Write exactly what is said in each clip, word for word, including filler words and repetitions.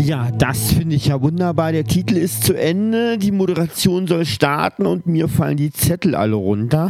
Ja, das finde ich ja wunderbar. Der Titel ist zu Ende, die Moderation soll starten und mir fallen die Zettel alle runter.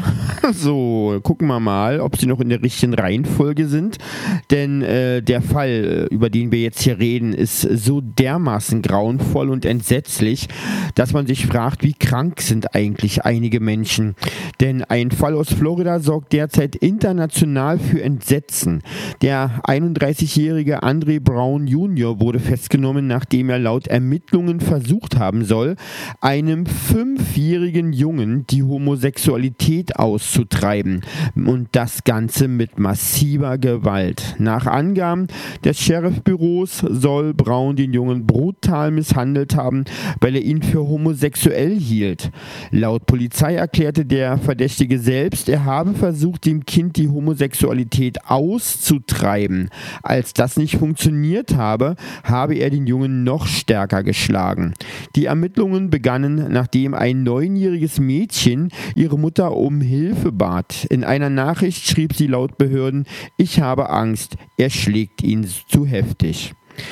So, gucken wir mal, ob sie noch in der richtigen Reihenfolge sind. Denn äh, der Fall, über den wir jetzt hier reden, ist so dermaßen grauenvoll und entsetzlich, dass man sich fragt, wie krank sind eigentlich einige Menschen. Denn ein Fall aus Florida sorgt derzeit international für Entsetzen. Der einunddreißigjährige Andre Brown Junior wurde festgenommen, nachdem er laut Ermittlungen versucht haben soll, einem fünfjährigen Jungen die Homosexualität auszutreiben. Und das Ganze mit massiver Gewalt. Nach Angaben des Sheriffbüros soll Brown den Jungen brutal misshandelt haben, weil er ihn für homosexuell hielt. Laut Polizei erklärte der Verdächtige selbst, er habe versucht, dem Kind die Homosexualität auszutreiben. Als das nicht funktioniert habe, habe er den Jungen noch stärker geschlagen. Die Ermittlungen begannen, nachdem ein neunjähriges Mädchen ihre Mutter um Hilfe bat. In einer Nachricht schrieb sie laut Behörden: „Ich habe Angst, er schlägt ihn zu heftig."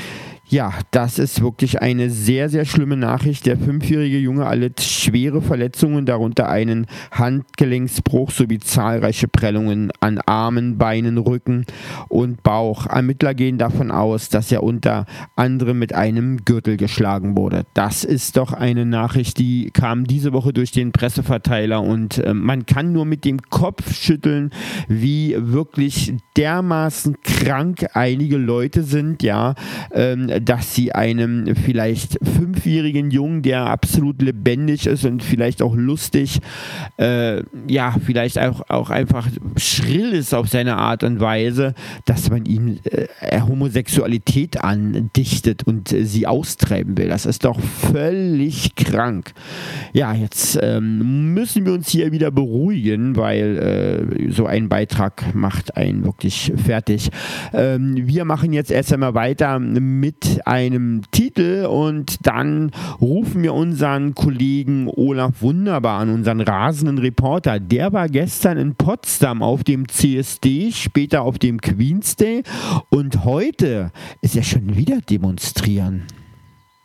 Ja, das ist wirklich eine sehr, sehr schlimme Nachricht. Der fünfjährige Junge erlitt schwere Verletzungen, darunter einen Handgelenksbruch sowie zahlreiche Prellungen an Armen, Beinen, Rücken und Bauch. Ermittler gehen davon aus, dass er unter anderem mit einem Gürtel geschlagen wurde. Das ist doch eine Nachricht, die kam diese Woche durch den Presseverteiler und äh, man kann nur mit dem Kopf schütteln, wie wirklich dermaßen krank einige Leute sind, ja, ähm, dass sie einem vielleicht fünfjährigen Jungen, der absolut lebendig ist und vielleicht auch lustig, äh, ja, vielleicht auch, auch einfach schrill ist auf seine Art und Weise, dass man ihm äh, Homosexualität andichtet und äh, sie austreiben will. Das ist doch völlig krank. Ja, jetzt ähm, müssen wir uns hier wieder beruhigen, weil äh, so ein Beitrag macht einen wirklich fertig. Ähm, wir machen jetzt erst einmal weiter mit einem Titel und dann rufen wir unseren Kollegen Olaf Wunderbar an, unseren rasenden Reporter. Der war gestern in Potsdam auf dem C S D, später auf dem Queen's Day und heute ist er schon wieder demonstrieren.